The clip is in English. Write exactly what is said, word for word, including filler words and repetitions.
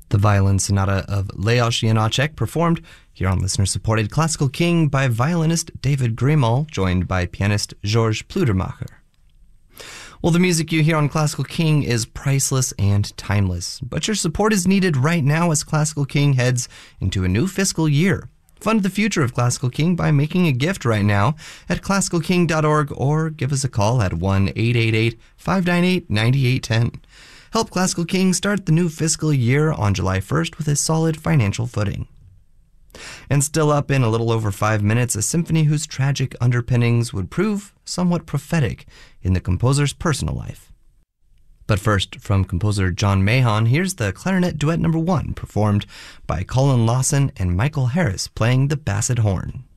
The Violin Sonata of Leos Janáček, performed here on listener-supported Classical King by violinist David Grimall, joined by pianist Georges Pludermacher. Well, the music you hear on Classical King is priceless and timeless, but your support is needed right now as Classical King heads into a new fiscal year. Fund the future of Classical King by making a gift right now at classical king dot org or give us a call at one eight eight eight, five nine eight, nine eight one zero. Help Classical King start the new fiscal year on July first with a solid financial footing. And still up in a little over five minutes, a symphony whose tragic underpinnings would prove somewhat prophetic in the composer's personal life. But first, from composer John Mahon, here's the Clarinet Duet Number One, performed by Colin Lawson and Michael Harris playing the basset horn.